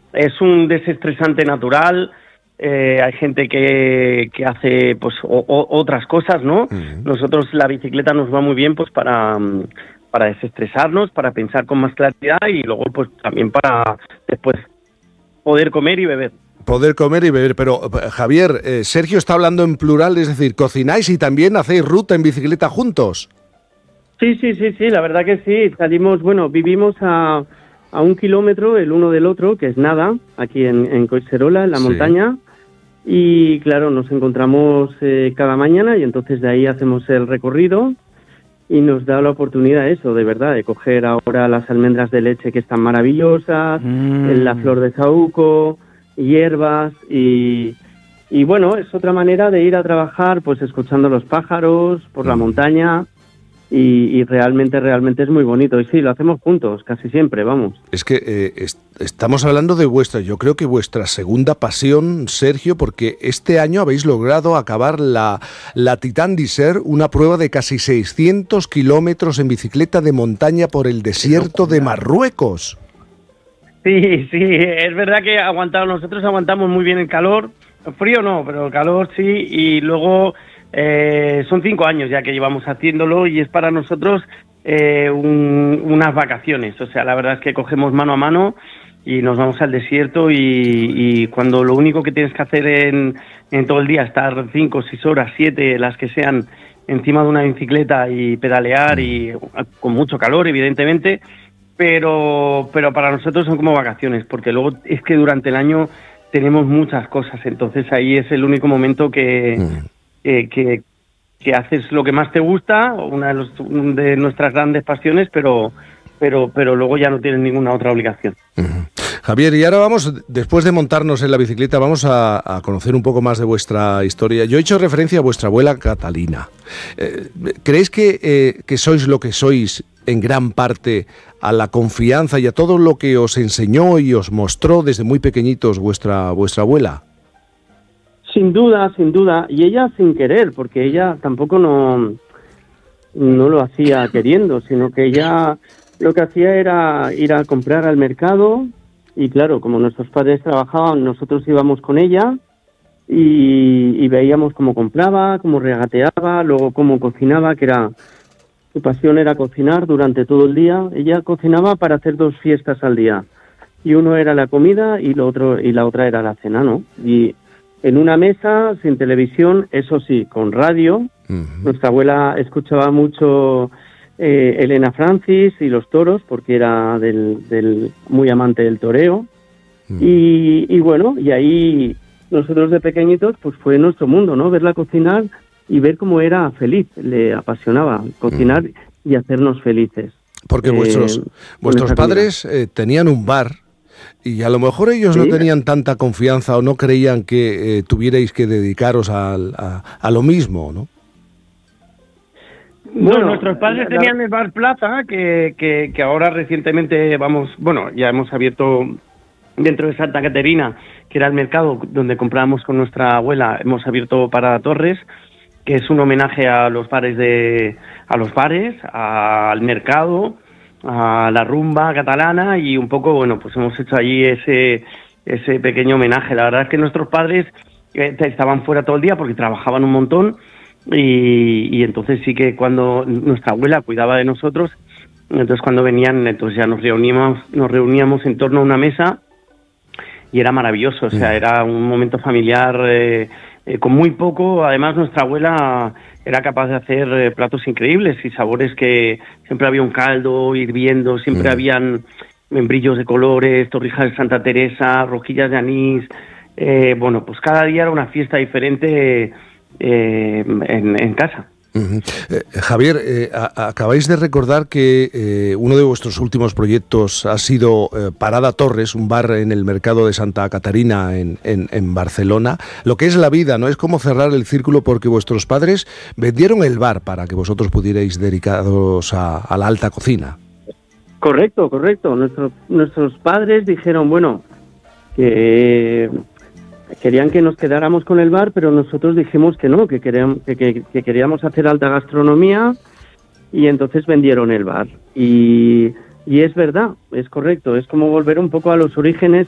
es un desestresante natural. Hay gente que hace pues otras cosas, ¿no? Nosotros la bicicleta nos va muy bien pues para desestresarnos, para pensar con más claridad y luego pues también para después poder comer y beber. Poder comer y beber, pero Javier, Sergio está hablando en plural, es decir, cocináis y también hacéis ruta en bicicleta juntos. Sí, la verdad que sí. Salimos, vivimos a 1 kilómetro el uno del otro, que es nada, aquí en Collserola, en la montaña. Y claro, nos encontramos cada mañana y entonces de ahí hacemos el recorrido y nos da la oportunidad eso, de verdad, de coger ahora las almendras de leche que están maravillosas, la flor de saúco, hierbas y bueno, es otra manera de ir a trabajar pues escuchando los pájaros por la montaña. Y realmente es muy bonito. Y sí, lo hacemos juntos, casi siempre, vamos. Es que estamos hablando de yo creo que vuestra segunda pasión, Sergio, porque este año habéis logrado acabar la Titan d'Isère, una prueba de casi 600 kilómetros en bicicleta de montaña por el desierto de Marruecos. Sí, es verdad que nosotros aguantamos muy bien el calor, el frío no, pero el calor sí, y luego... son 5 años ya que llevamos haciéndolo y es para nosotros unas vacaciones. O sea, la verdad es que cogemos mano a mano y nos vamos al desierto y cuando lo único que tienes que hacer en todo el día, estar 5, 6 horas, 7, las que sean, encima de una bicicleta y pedalear y con mucho calor, evidentemente, pero para nosotros son como vacaciones, porque luego es que durante el año tenemos muchas cosas, entonces ahí es el único momento que haces lo que más te gusta, una de nuestras grandes pasiones, pero luego ya no tienes ninguna otra obligación. Javier, y ahora después de montarnos en la bicicleta, vamos a conocer un poco más de vuestra historia. Yo he hecho referencia a vuestra abuela Catalina. ¿Creéis que sois lo que sois en gran parte a la confianza y a todo lo que os enseñó y os mostró desde muy pequeñitos vuestra abuela? Sin duda, y ella sin querer, porque ella tampoco no lo hacía queriendo, sino que ella lo que hacía era ir a comprar al mercado y claro, como nuestros padres trabajaban, nosotros íbamos con ella y veíamos cómo compraba, cómo regateaba, luego cómo cocinaba, su pasión era cocinar durante todo el día. Ella cocinaba para hacer 2 fiestas al día y uno era la comida y la otra era la cena, ¿no? Y en una mesa, sin televisión, eso sí, con radio. Nuestra abuela escuchaba mucho Elena Francis y los toros, porque era muy amante del toreo. Y bueno, y ahí nosotros de pequeñitos, pues fue nuestro mundo, ¿no? Verla cocinar y ver cómo era feliz. Le apasionaba cocinar y hacernos felices. Porque vuestros padres tenían un bar. Y a lo mejor ellos no tenían tanta confianza o no creían que tuvierais que dedicaros a lo mismo, ¿no? Bueno, nuestros padres tenían el Bar Plaza, que ahora recientemente ya hemos abierto dentro de Santa Caterina, que era el mercado donde comprábamos con nuestra abuela, hemos abierto Parada Torres, que es un homenaje a los bares, al mercado, a la rumba catalana y un poco, pues hemos hecho allí ese pequeño homenaje. La verdad es que nuestros padres estaban fuera todo el día porque trabajaban un montón y entonces sí que cuando nuestra abuela cuidaba de nosotros, entonces cuando venían, entonces ya nos reuníamos en torno a una mesa y era maravilloso, o sea, era un momento familiar con muy poco. Además nuestra abuela era capaz de hacer platos increíbles y sabores que siempre había un caldo hirviendo, siempre habían membrillos de colores, torrijas de Santa Teresa, rosquillas de anís. Pues cada día era una fiesta diferente en casa. Javier, acabáis de recordar que uno de vuestros últimos proyectos ha sido Parada Torres, un bar en el mercado de Santa Caterina en Barcelona. Lo que es la vida, ¿no? Es como cerrar el círculo porque vuestros padres vendieron el bar para que vosotros pudierais dedicaros a la alta cocina. Correcto. Nuestros padres dijeron, que querían que nos quedáramos con el bar, pero nosotros dijimos que no, que queríamos hacer alta gastronomía y entonces vendieron el bar. Y es verdad, es correcto, es como volver un poco a los orígenes